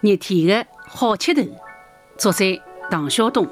热天的好吃头，作者唐小东。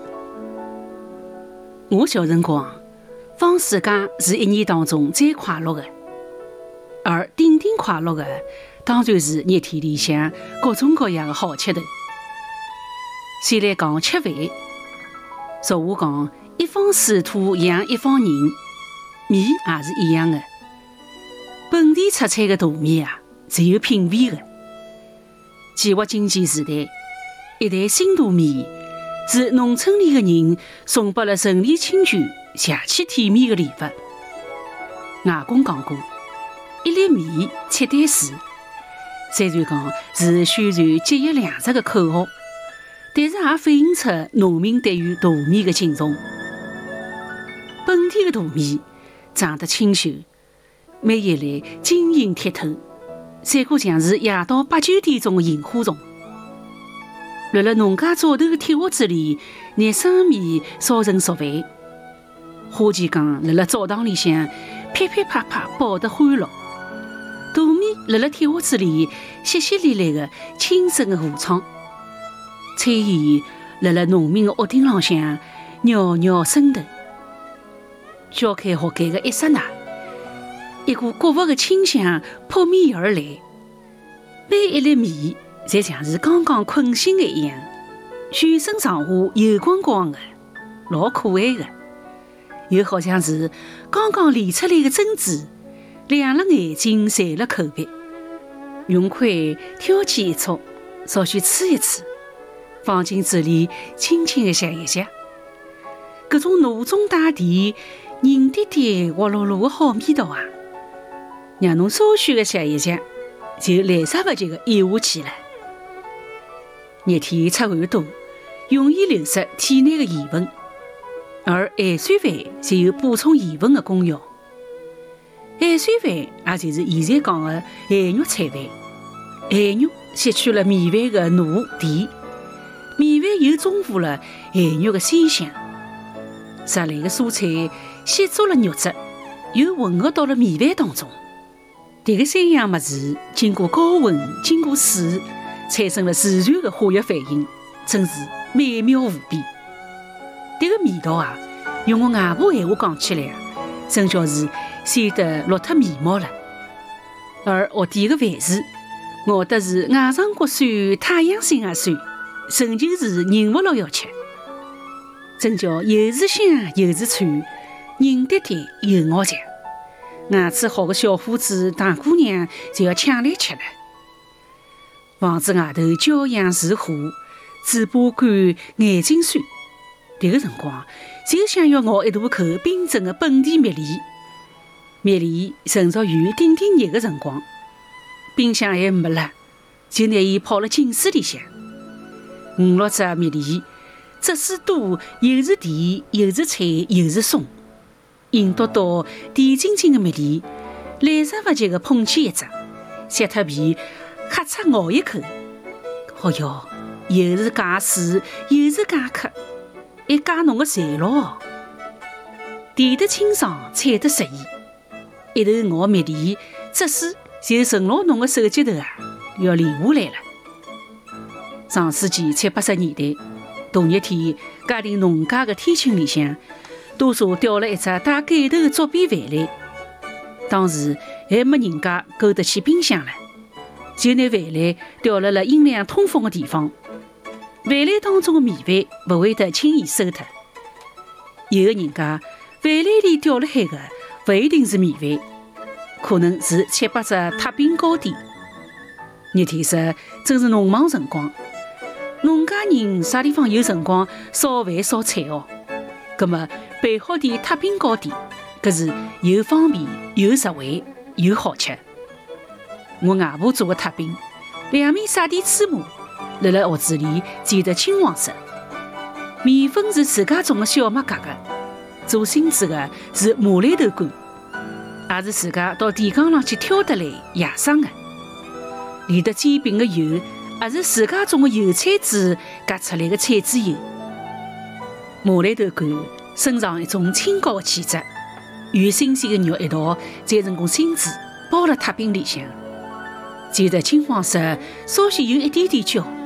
我小辰光放暑假是一年当中最快乐的，而顶顶快乐的当然是热天里向各种各样的好吃头。先来讲吃饭，俗话讲一方水土养一方人，米也是一样的。本地出产的大米啊，是有品味的。计划经济时代，一袋新大米是农村里的人送拨了顺利亲眷、邪气甜蜜的礼物。外公讲过，一粒米七袋水，虽然讲是宣传节约粮食的口号，但是也反映出农民对于大米的敬重。本地的大米长得清秀，每一粒晶莹剔透，闪过像是夜到8、9点钟的萤火虫。辣辣农家灶头的铁锅子里，拿生米烧成熟饭。花钱缸辣辣灶堂里向噼噼啪啪爆得欢乐。大米辣辣铁锅子里淅淅沥沥的清深的河床。炊烟辣辣农民的屋顶浪向袅袅升腾。敲开锅盖的一刹那，一股谷物的清香扑面而来，每一粒米侪像是刚刚困醒的一样，全身上下油光光的，老可爱的，又好像是刚刚炼出来的珍珠，亮了眼睛，馋了口鼻。用筷挑起一撮，稍许吃一吃，放进嘴里轻轻的吸一吸，搿种浓中带甜、凝滴滴、滑噜噜的好味道啊，让侬稍许的吸一吸，就来啥勿及的咽下去了。热天出汗多，容易流失体内的盐分，而氨酸饭就有补充盐分的功效。氨酸饭也就是现在讲的咸肉菜饭，咸肉吸取了米饭的糯甜，米饭又中和了咸肉的鲜香。熟来的蔬菜吸足了肉质，又混合到了米饭当中。迭个3样物事经过高温、经过水，产生了自然的化学反应，真是美妙无比。迭个味道啊，用我外婆闲话讲起来，真叫是鲜得落脱眉毛了。而学店的饭匙，熬得是外长国酸、太阳星也酸，纯就是忍勿牢要吃。真叫又是香又是脆，凝滴滴又咬强。牙齿好的小伙子、大姑娘就要抢来吃了。房子外头骄阳似火，嘴巴干，眼睛酸。迭个辰光，就想要咬一大口冰镇的本地蜜梨。蜜梨成熟于顶顶热的辰光，冰箱还没了，就拿伊泡了净水里向。5、6只蜜梨，汁水多，又是甜，又是脆，又是松。硬嘟嘟、甜晶晶的蜜梨，来啥勿及的捧起一只，削脱皮，咔嚓咬一口。哦哟，又是解水，又是解渴，还解侬的馋咯。甜得清爽，脆得适意。一头咬蜜梨，汁水就顺牢侬的手脚头啊，要流下来了。上世纪70、80年代，大热天，家庭农家的天秤里向，多数掉了一只带盖头的竹编饭粒。当时还没人家够得起冰箱了，就拿饭粒掉辣了阴凉通风的地方。饭粒当中的米饭不会得轻易馊脱。有的人家饭粒里掉了海的不一定是米饭，可能是7、8只塌饼糕点。热天时正是农忙辰光，农家人啥地方有辰光烧饭烧菜哦？葛么备好点塌饼糕点，搿是又方便又实惠又好吃。我外婆做的塌饼，两面撒点芝麻，辣辣盒子里煎得金黄色。面粉是自家种的小麦疙瘩，做芯子的是马来头干，也是自家到田埂上去挑得来野生的。炼得煎饼的油，也是自家种的油菜籽夹出来的菜籽油。马来头干身上一种清高的气质，与新鲜的肉一道蘸成个芯子，包辣塌饼里向，煎得金黄色，稍许有一点点焦，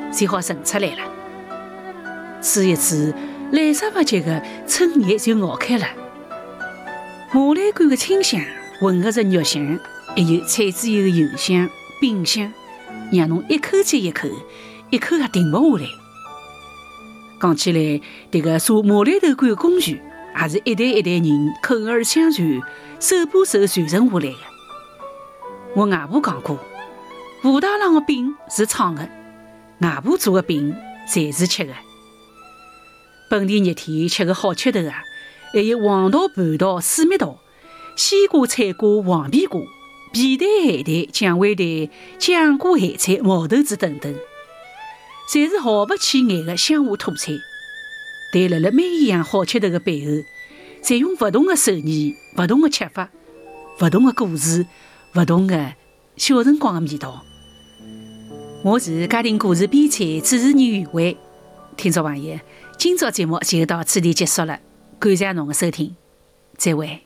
才好盛出来了。吃一次来之不及的春叶就熬开了，马兰干的清香混合着肉香，还有菜籽油的油香、饼香，让侬一口接一口，一口也停不下来。讲起来，这个做马兰头干的工序，也是一代一代人口耳相传、手把手传承下来的。我外婆讲过，武大郎的饼是炒的，外婆做的饼才是吃的。本地热天吃个好吃头啊，还有黄桃、蟠桃、水蜜桃、西瓜、菜瓜、黄皮瓜、皮蛋、海带、酱煨蛋、酱瓜、咸菜、毛豆子等等，侪是毫不起眼的乡下土菜。但辣每一样好吃头的背后，侪用不同的手艺、不同的吃法、不同的故事、不同的小辰光的味道。我是家庭故事编采主持人余慧，听众朋友，今朝节目就到此地结束了，感谢侬的收听，再会。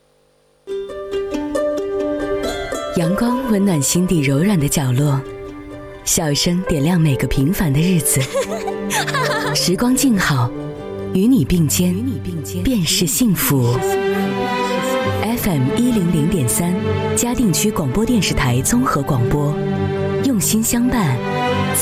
阳光温暖心底柔软的角落，笑声点亮每个平凡的日子。时光静好，与你并肩，便是幸福。FM 100.3，嘉定区广播电视台综合广播，用心相伴，